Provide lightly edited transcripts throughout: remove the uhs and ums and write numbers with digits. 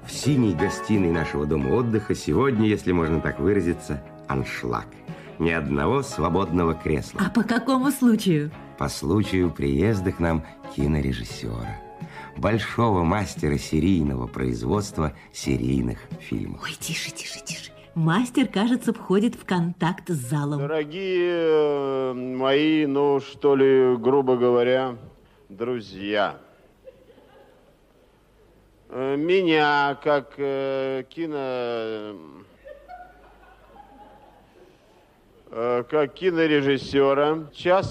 В синей гостиной нашего дома отдыха сегодня, если можно так выразиться, аншлаг. Ни одного свободного кресла. А по какому случаю? По случаю приезда к нам кинорежиссера. Большого мастера серийного производства серийных фильмов. Ой, тише, тише, тише. Мастер, кажется, входит в контакт с залом. Дорогие мои, ну, что ли, грубо говоря, друзья. Меня, как кинорежиссера,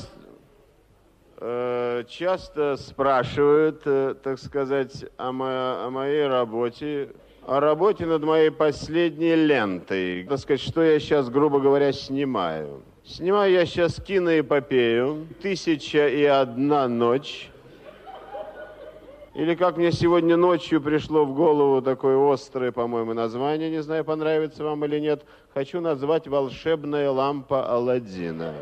часто спрашивают, так сказать, о моей работе, о работе над моей последней лентой. Так сказать, что я сейчас, грубо говоря, снимаю. Снимаю я сейчас киноэпопею «1001 ночь». Или, как мне сегодня ночью пришло в голову такое острое, по-моему, название, не знаю, понравится вам или нет, хочу назвать «Волшебная лампа Аладдина».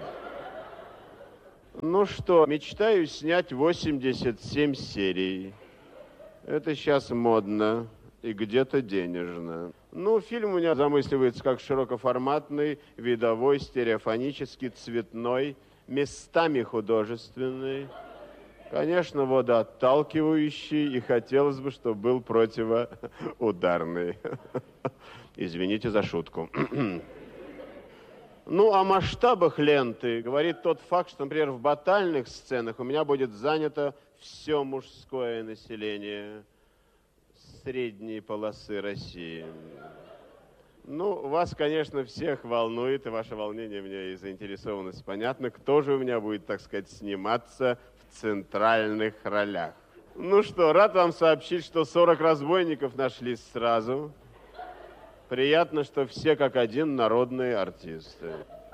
Ну что, мечтаю снять 87 серий. Это сейчас модно и где-то денежно. Ну, фильм у меня замысливается как широкоформатный, видовой, стереофонический, цветной, местами художественный. Конечно, водоотталкивающий, и хотелось бы, чтобы был противоударный. Извините за шутку. Ну, о масштабах ленты говорит тот факт, что, например, в батальных сценах у меня будет занято все мужское население средней полосы России. Ну, вас, конечно, всех волнует, и ваше волнение мне и заинтересованность понятно, кто же у меня будет, так сказать, сниматься в центральных ролях. Ну что, рад вам сообщить, что 40 разбойников нашлись сразу. Приятно, что все как один народные артисты.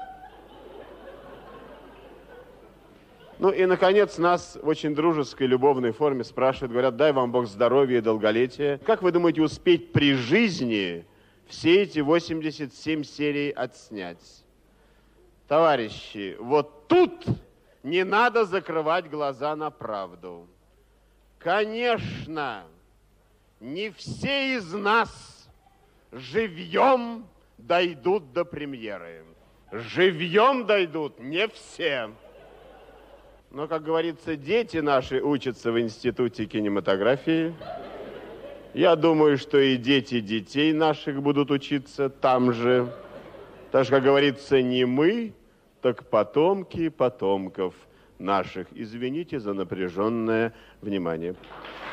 Ну и, наконец, нас в очень дружеской, любовной форме спрашивают, говорят, дай вам Бог здоровья и долголетия. Как вы думаете успеть при жизни все эти 87 серий отснять? Товарищи, вот тут не надо закрывать глаза на правду. Конечно, не все из нас живьем дойдут до премьеры. Живьем дойдут не все. Но, как говорится, дети наши учатся в институте кинематографии. Я думаю, что и дети детей наших будут учиться там же. Так что, как говорится, не мы, так потомки потомков наших. Извините за напряженное внимание.